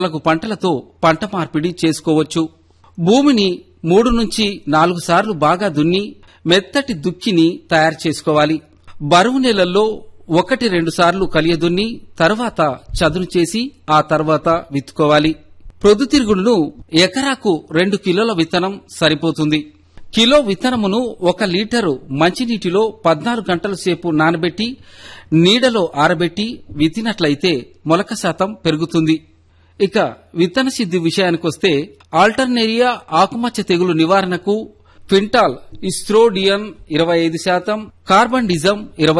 పంటలతో పంట మార్పిడి చేసుకోవచ్చు. భూమిని 3 నుంచి 4 సార్లు బాగా దున్ని మెత్తటి దుక్కిని తయారు చేసుకోవాలి. బరువు నేలల్లో 1-2 సార్లు కలియదున్ని తర్వాత చదును చేసి ఆ తర్వాత విత్తుకోవాలి. ప్రొద్దుతిరుగుడును ఎకరాకు 2 కిలోల విత్తనం సరిపోతుంది. కిలో విత్తనమును 1 లీటరు మంచినీటిలో 14 గంటల సేపు నానబెట్టి నీడలో ఆరబెట్టి విత్తినట్లయితే మొలక శాతం పెరుగుతుంది. ఇక విత్తన సిద్ధి విషయానికొస్తే ఆల్టర్నేరియా ఆకుమచ్చ తెగులు నివారణకు క్వింటాల్ ఇస్ట్రోడియన్ 25%, కార్బండిజం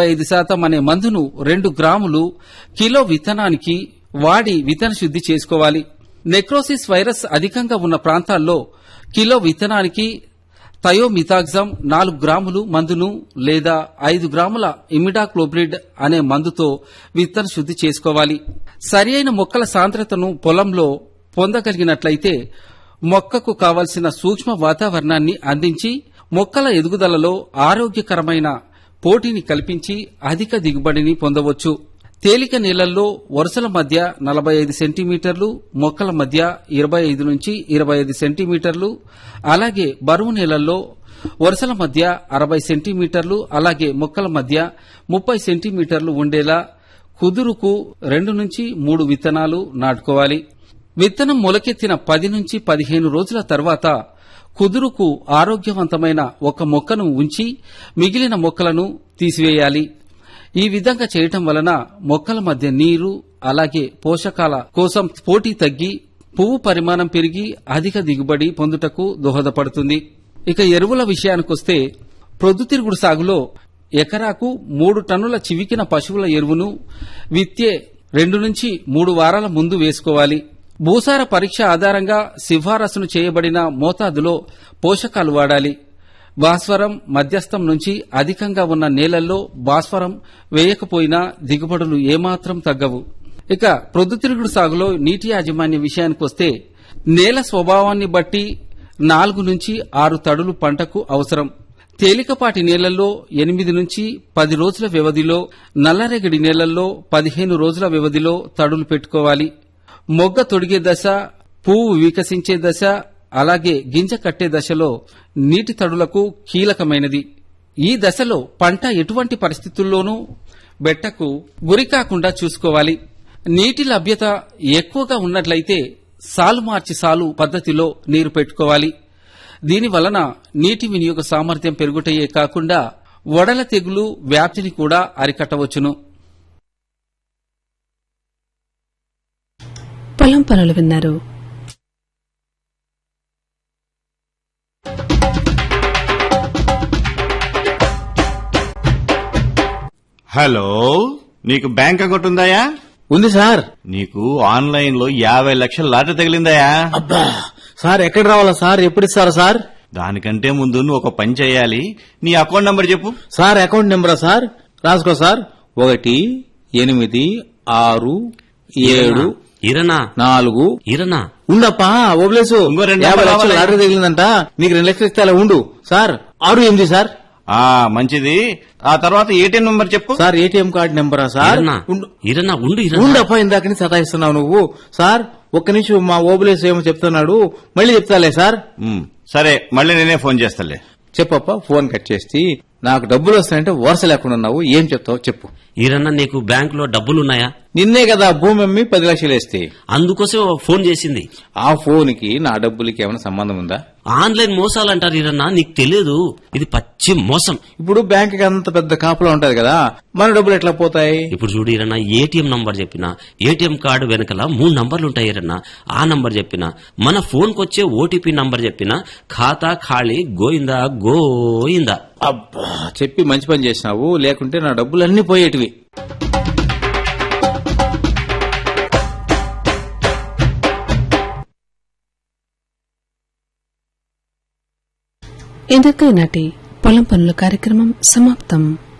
25% అనే మందును 2 గ్రాములు కిలో విత్తనానికి వాడి విత్తన శుద్ధి చేసుకోవాలి. నెక్రోసిస్ వైరస్ అధికంగా ఉన్న ప్రాంతాల్లో కిలో విత్తనానికి థయోమిథాగ్జామ్ 4 గ్రాములు మందును లేదా 5 గ్రాముల ఇమిడాక్లోప్రిడ్ అనే మందుతో విత్తన శుద్ధి చేసుకోవాలి. సరియైన మొక్కల సాంద్రతను పొలంలో పొందగలిగినట్లయితే మొక్కకు కావలసిన సూక్ష్మ వాతావరణాన్ని అందించి మొక్కల ఎదుగుదలలో ఆరోగ్యకరమైన పోటీని కల్పించి అధిక దిగుబడిని పొందవచ్చు. తేలిక నేలల్లో వరుసల మధ్య 45 సెంటీమీటర్లు, మొక్కల మధ్య 25 నుంచి 25 సెంటీమీటర్లు, అలాగే బరువు నేలల్లో వరుసల మధ్య 60 సెంటీమీటర్లు, అలాగే మొక్కల మధ్య 30 సెంటీమీటర్లు ఉండేలా కుదురుకు 2 నుంచి 3 విత్తనాలు నాటుకోవాలి. విత్తనం మొలకెత్తిన 10 నుంచి 15 రోజుల తర్వాత కుదురుకు ఆరోగ్యవంతమైన ఒక మొక్కను ఉంచి మిగిలిన మొక్కలను తీసివేయాలి. ఈ విధంగా చేయటం వలన మొక్కల మధ్య నీరు అలాగే పోషకాల కోసం పోటీ తగ్గి పువ్వు పరిమాణం పెరిగి అధిక దిగుబడి పొందుటకు దోహదపడుతుంది. ఇక ఎరువుల విషయానికొస్తే ప్రొద్దుతిరుగుడు సాగులో ఎకరాకు 3 టన్నుల చివికిన పశువుల ఎరువును విత్తే 2 నుంచి 3 వారాల ముందు వేసుకోవాలి. భూసార పరీక్ష ఆధారంగా సిఫారసును చేయబడిన మోతాదులో పోషకాలు వాడాలి. భాస్వరం మధ్యస్థం నుంచి అధికంగా ఉన్న నేలల్లో భాస్వరం వేయకపోయినా దిగుబడులు ఏమాత్రం తగ్గవు. ఇక ప్రొద్దుతిరుగుడు సాగులో నీటి యాజమాన్య విషయానికొస్తే నేల స్వభావాన్ని బట్టి 4 నుంచి 6 తడులు పంటకు అవసరం. తేలికపాటి నేలల్లో 8 నుంచి 10 రోజుల వ్యవధిలో, నల్లరేగడి నేలల్లో 15 రోజుల వ్యవధిలో తడులు పెట్టుకోవాలి. మొగ్గ తొడిగే దశ, పువ్వు వికసించే దశ, అలాగే గింజ కట్టే దశలో నీటి తడులకు కీలకమైనది. ఈ దశలో పంట ఎటువంటి పరిస్థితుల్లోనూ బెట్టకు గురికాకుండా చూసుకోవాలి. నీటి లభ్యత ఎక్కువగా ఉన్నట్లయితే సాలు మార్చి సాలు పద్ధతిలో నీరు పెట్టుకోవాలి. దీనివలన నీటి వినియోగ సామర్థ్యం పెరుగుటయే కాకుండా వడల తెగులు వ్యాప్తిని కూడా అరికట్టవచ్చును. పొలం పనులు విన్నారు. హలో, నీకు బ్యాంక్ అకౌంట్ ఉందాయా? ఉంది సార్. నీకు ఆన్లైన్ లో 50 లక్షల లాటరీ తగిలిందాయా? అబ్బా సార్, ఎక్కడ రావాలా సార్? ఎప్పుడు ఇస్తారా సార్? దానికంటే ముందు నువ్వు ఒక పని చేయాలి. నీ అకౌంట్ నంబర్ చెప్పు. Sir account నెంబరా sir? రాసుకో సార్. 1 8 6 7 4 ఉండప్పా ఓబ్లేసు. 50 లక్షల లాటరీ తగిలిందంట. నీకు 2 లక్షలు ఇస్తే అలా ఉండు సార్. 6 8 సార్. మంచిది. ఆ తర్వాత ఏటీఎం నెంబర్ చెప్పు. Sir ATM card నెంబరా sir? ఉండప్పా, ఇందాకని సతాయిస్తున్నావు నువ్వు. సార్ ఒక్క నిమిషం, మా ఓబులేసు ఏమో చెప్తున్నాడు, మళ్ళీ చెప్తాలే సార్. సరే, మళ్ళీ నేనే ఫోన్ చేస్తాలే. చెప్పప్ప. ఫోన్ కట్ చేసి నాకు డబ్బులు వస్తాయంటే వరుస లేకుండా ఉన్నావు. ఏం చెప్తావు చెప్పు. ఈరన్న, నీకు బ్యాంకులో డబ్బులున్నాయా? నిన్నే కదా భూమి అమ్మి 10 లక్షలు వేస్తే. అందుకోసం ఫోన్ చేసింది. ఆ ఫోన్ కి నా డబ్బులకి ఏమైనా సంబంధం ఉందా? ఆన్లైన్ మోసాలంటారు ఈరన్న, నీకు తెలియదు. ఇది పచ్చి మోసం. ఇప్పుడు బ్యాంక్ కి అంత పెద్ద కాపులా ఉంటది కదా, మన డబ్బులు ఎట్లా పోతాయి? ఇప్పుడు చూడు ఈరన్న, ఏటీఎం నంబర్ చెప్పినా, ఏటీఎం కార్డు వెనకల 3 నంబర్లుంటాయి ఈరన్న. ఆ నంబర్ చెప్పినా, మన ఫోన్ కొచ్చే ఓటీపీ నంబర్ చెప్పినా ఖాతా ఖాళీ, గోయిందా గోయిందా. అబ్బా, చెప్పి మంచి పని చేసినావు, లేకుంటే నా డబ్బులు అన్ని పోయేటివి. ఇంతకీ నాటి పొలం పనుల కార్యక్రమం సమాప్తం.